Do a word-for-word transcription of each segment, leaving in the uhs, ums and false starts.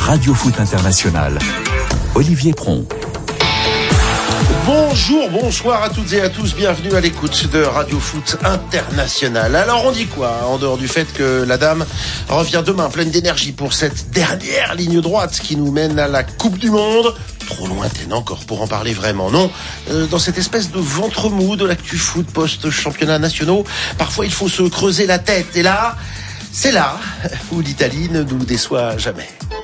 Radio Foot International. Olivier Pron. Bonjour, bonsoir à toutes et à tous, bienvenue à l'écoute de Radio Foot International. Alors on dit quoi, en dehors du fait que la dame revient demain pleine d'énergie pour cette dernière ligne droite qui nous mène à la Coupe du Monde? Trop lointaine encore pour en parler vraiment, non euh, Dans cette espèce de ventre mou de l'actu foot post-championnats nationaux, parfois il faut se creuser la tête. Et là, c'est là où l'Italie ne nous déçoit jamais.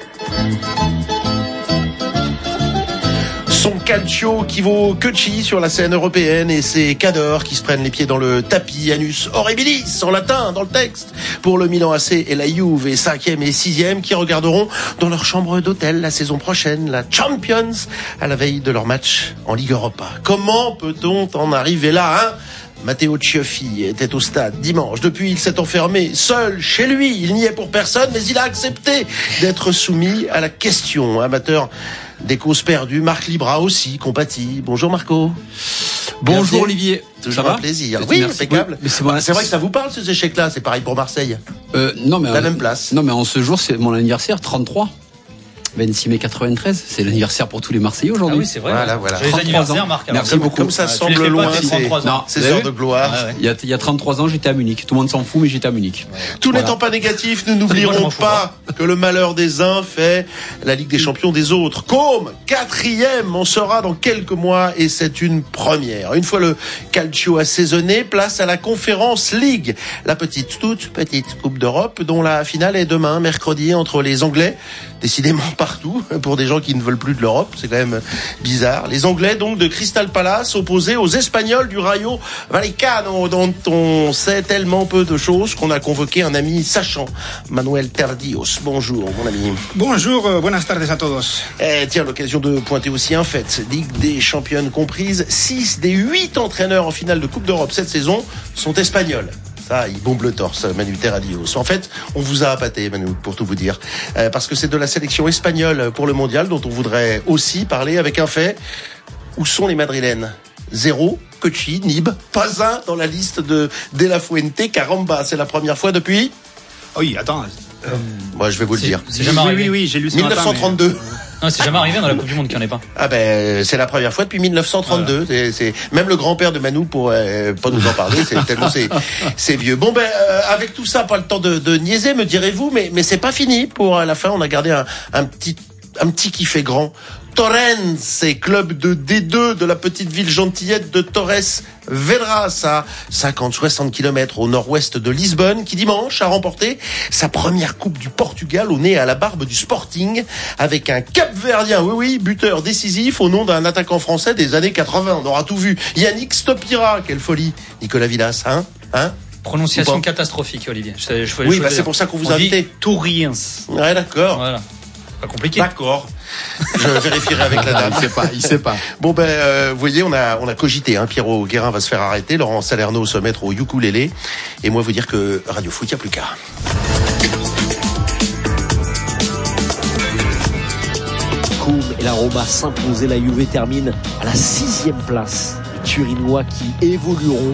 Son calcio qui vaut que chi sur la scène européenne et ses cadors qui se prennent les pieds dans le tapis, annus horribilis en latin dans le texte, pour le Milan A C et la Juve, et cinquième et sixième qui regarderont dans leur chambre d'hôtel la saison prochaine la Champions à la veille de leur match en Ligue Europa. Comment peut-on en arriver là, hein? Matteo Cioffi était au stade dimanche. Depuis, il s'est enfermé seul chez lui. Il n'y est pour personne, mais il a accepté d'être soumis à la question. Amateur des causes perdues, Marc Libra aussi compatit. Bonjour Marco. Bonjour Bienvenue. Olivier. Toujours un plaisir. Oui, Merci. impeccable. Oui, mais c'est, bah, c'est vrai que ça vous parle ces échecs-là. C'est pareil pour Marseille. Euh, non mais la euh, même place. Non mais en ce jour c'est mon anniversaire, trente-trois. vingt-six mai quatre-vingt-treize, c'est l'anniversaire pour tous les Marseillais aujourd'hui. Ah oui, c'est vrai. Voilà, voilà. J'ai les anniversaires, Marc. Merci comme, beaucoup. Comme ça Ah, semble pas, loin, tes c'est, ans. Non, ces heures de gloire. Ah, ouais. Il y a, il y a trente-trois ans, j'étais à Munich. Tout le monde s'en fout, mais j'étais à Munich. Ouais. Tout Voilà. n'étant pas négatif, nous n'oublierons pas que le malheur des uns fait la Ligue des Champions des autres. Comme quatrième, on sera dans quelques mois et c'est une première. Une fois le calcio assaisonné, place à la Conference League, la petite, toute petite Coupe d'Europe dont la finale est demain, mercredi, entre les Anglais, décidément partout, pour des gens qui ne veulent plus de l'Europe, c'est quand même bizarre. Les Anglais donc de Crystal Palace opposés aux Espagnols du Rayo Vallecano, dont on sait tellement peu de choses qu'on a convoqué un ami sachant, Manuel Terdios. Bonjour mon ami. Bonjour, euh, buenas tardes a todos. Eh, tiens, l'occasion de pointer aussi un fait. Ligue des championnes comprise, six des huit entraîneurs en finale de Coupe d'Europe cette saison sont espagnols. Ça, il bombe le torse, Manu Terradios. En fait, on vous a appâté, Manu, pour tout vous dire. Euh, parce que c'est de la sélection espagnole pour le mondial dont on voudrait aussi parler avec un fait. Où sont les Madrilènes? Zéro, Cochi, Nib, pas un dans la liste de De La Fuente. Caramba, c'est la première fois depuis... Oui, attends. Euh, Moi, je vais vous le c'est, dire. c'est jamais oui, arrivé. oui, oui, j'ai lu ce dix-neuf cent trente-deux. matin, Non, c'est jamais arrivé dans la Coupe du Monde qu'il n'y en ait pas. Ah ben c'est la première fois depuis dix-neuf cent trente-deux. Voilà. C'est, c'est même le grand-père de Manu pour euh, pas nous en parler. C'est tellement c'est, c'est vieux. Bon ben euh, avec tout ça, pas le temps de, de niaiser, me direz-vous, mais mais c'est pas fini. Pour à la fin, on a gardé un, un petit un petit qui fait grand. Torrens, club de D deux de la petite ville gentillette de Torres Vedras, à cinquante à soixante kilomètres au nord-ouest de Lisbonne, qui dimanche a remporté sa première Coupe du Portugal au nez et à la barbe du Sporting, avec un Cap-Verdien, oui oui, buteur décisif au nom d'un attaquant français des années quatre-vingts. On aura tout vu. Yannick Stopira, quelle folie. Nicolas Villas, hein, hein. Prononciation catastrophique, Olivier. Je, je, je, oui, je bah c'est pour ça qu'on vous a invité. Touriens. Ouais, d'accord. Voilà. Pas compliqué. D'accord. Je vérifierai avec la dame. Il sait pas, il sait pas. Bon ben, euh, vous voyez, on a on a cogité. Hein. Pierrot Guérin va se faire arrêter, Laurent Salerno se mettre au ukulélé, et moi vous dire que Radio Foot, il n'y a plus qu'à. Comme et la Roma s'imposer, la Juve termine à la sixième place. Les Turinois qui évolueront